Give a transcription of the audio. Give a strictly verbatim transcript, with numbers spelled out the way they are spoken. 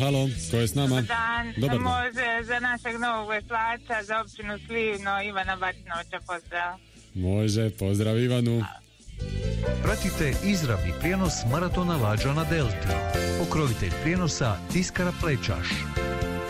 Halo, ko je s nama? Dobar dan. Dobar dan. Može za našeg novog veslača, za općinu Slivno, Ivana Batinovića, pozdrav. Može, pozdrav Ivanu. Pratite izravni prijenos maratona lađa na Delti. Pokrovitelj prijenosa Tiskara Plečaš.